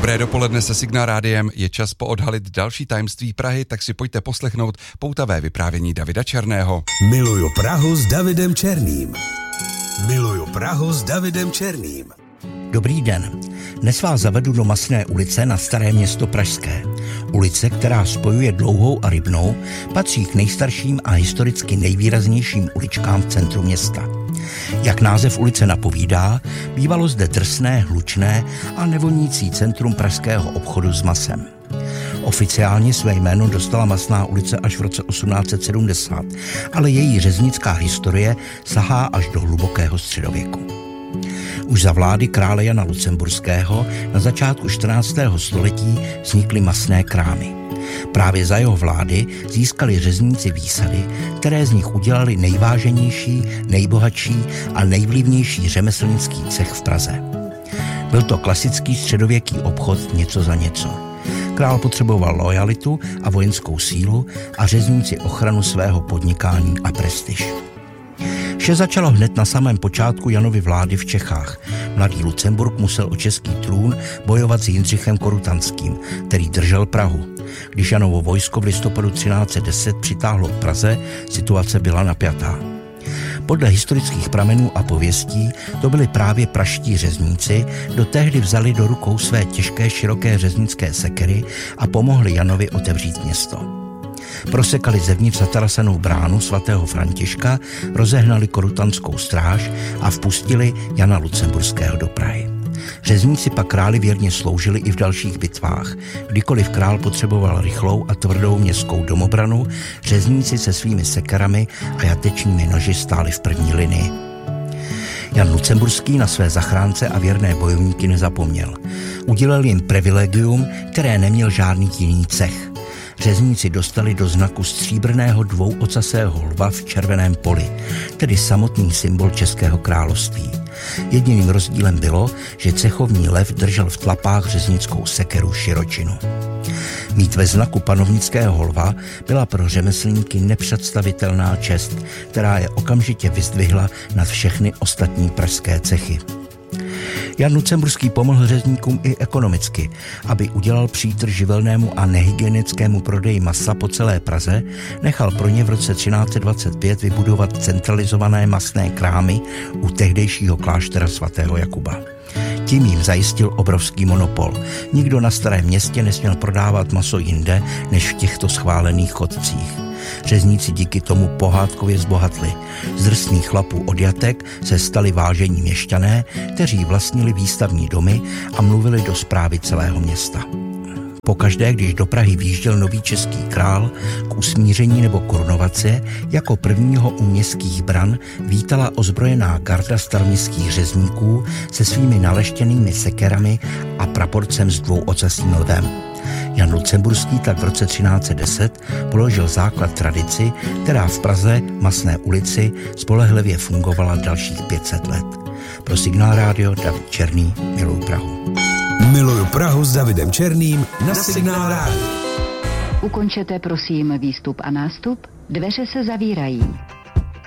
Dobré dopoledne se Signál Rádiem, je čas poodhalit další tajemství Prahy, tak si pojďte poslechnout poutavé vyprávění Davida Černého. Miluju Prahu s Davidem Černým. Miluju Prahu s Davidem Černým. Dobrý den. Dnes vás zavedu do Masné ulice na Staré Město pražské. Ulice, která spojuje Dlouhou a Rybnou, patří k nejstarším a historicky nejvýraznějším uličkám v centru města. Jak název ulice napovídá, bývalo zde drsné, hlučné a nevonící centrum pražského obchodu s masem. Oficiálně své jméno dostala Masná ulice až v roce 1870, ale její řeznická historie sahá až do hlubokého středověku. Už za vlády krále Jana Lucemburského na začátku 14. století vznikly masné krámy. Právě za jeho vlády získali řezníci výsady, které z nich udělali nejváženější, nejbohatší a nejvlivnější řemeslnický cech v Praze. Byl to klasický středověký obchod něco za něco. Král potřeboval lojalitu a vojenskou sílu a řezníci ochranu svého podnikání a prestiž. Vše začalo hned na samém počátku Janovy vlády v Čechách. Mladý Lucemburk musel o český trůn bojovat s Jindřichem Korutanským, který držel Prahu. Když Janovo vojsko v listopadu 1310 přitáhlo k Praze, situace byla napjatá. Podle historických pramenů a pověstí to byli právě pražští řezníci, kdo tehdy vzali do rukou své těžké široké řeznické sekery a pomohli Janovi otevřít město. Prosekali zevnitř zatarasenou bránu svatého Františka, rozehnali korutanskou stráž a vpustili Jana Lucemburského do Prahy. Řezníci pak králi věrně sloužili i v dalších bitvách. Kdykoliv král potřeboval rychlou a tvrdou městskou domobranu, řezníci se svými sekerami a jatečními noži stáli v první linii. Jan Lucemburský na své zachránce a věrné bojovníky nezapomněl. Udělal jim privilegium, které neměl žádný jiný cech. Řezníci dostali do znaku stříbrného dvouocasého lva v červeném poli, tedy samotný symbol Českého království. Jediným rozdílem bylo, že cechovní lev držel v tlapách řeznickou sekeru širočinu. Mít ve znaku panovnického lva byla pro řemeslníky nepředstavitelná čest, která je okamžitě vyzdvihla nad všechny ostatní pražské cechy. Jan Lucemburský pomohl řezníkům i ekonomicky. Aby udělal přítrž živelnému a nehygienickému prodeji masa po celé Praze, nechal pro ně v roce 1325 vybudovat centralizované masné krámy u tehdejšího kláštera svatého Jakuba. Tím jim zajistil obrovský monopol. Nikdo na Starém Městě nesměl prodávat maso jinde než v těchto schválených chodcích. Řezníci díky tomu pohádkově zbohatli. Z drsných chlapů od jatek se stali vážení měšťané, kteří vlastnili výstavní domy a mluvili do správy celého města. Pokaždé, když do Prahy vjížděl nový český král k usmíření nebo korunovaci, jako prvního u městských bran vítala ozbrojená garda staroměstských řezníků se svými naleštěnými sekerami a praporcem s dvouocasým lvem. Jan Lucemburský tak v roce 1310 položil základ tradici, která v Praze, Masné ulici, spolehlivě fungovala dalších 500 let. Pro Signál Rádio David Černý, miluju Prahu. Miluju Prahu s Davidem Černým na Signál Rádio. Ukončete prosím výstup a nástup, dveře se zavírají.